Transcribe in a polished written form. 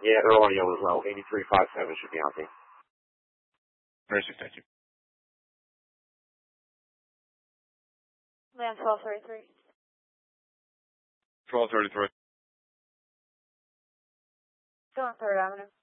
Yeah, they're audio as well. 8357 should be on there. Perfect, thank you. Land 1233. 1233. Still on 3rd Avenue.